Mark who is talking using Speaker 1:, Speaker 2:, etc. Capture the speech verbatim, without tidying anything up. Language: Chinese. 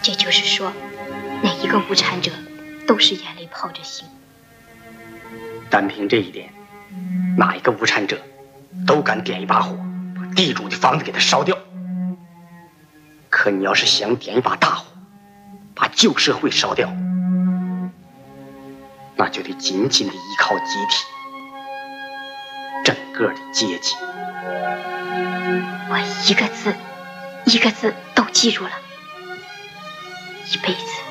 Speaker 1: 这就是说，哪一个无产者都是眼泪泡着心。
Speaker 2: 单凭这一点，哪一个无产者都敢点一把火，把地主的房子给他烧掉。可你要是想点一把大火，把旧社会烧掉，那就得紧紧地依靠集体，整个的阶级。
Speaker 1: 我一个字一个字都记住了，一辈子